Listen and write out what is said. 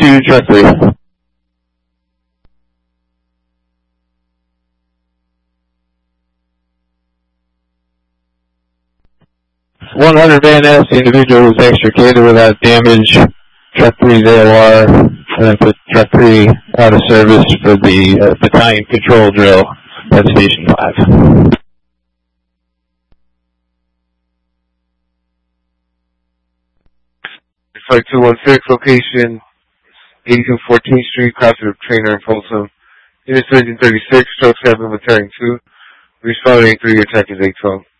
to truck 3. 100 Van Ness, the individual was extricated without damage. Truck 3's AOR, and then put truck 3 out of service for the battalion control drill at Station 5. Flight 216, location 8214th Street, crossing of Trainer and Folsom. Unit 1336, stroke 7, Battalion 2. Responding 3, your attack is 812.